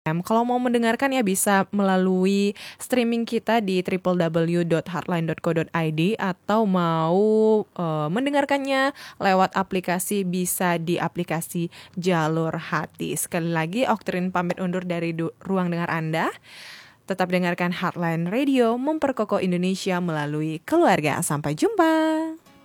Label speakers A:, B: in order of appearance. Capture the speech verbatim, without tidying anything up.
A: Kalau mau mendengarkan ya bisa melalui streaming kita di w w w dot heartline dot co dot i d atau mau uh, mendengarkannya lewat aplikasi bisa di aplikasi Jalur Hati. Sekali lagi Oktrin pamit undur dari du- ruang dengar Anda. Tetap dengarkan Heartline Radio memperkokoh Indonesia melalui keluarga. Sampai jumpa.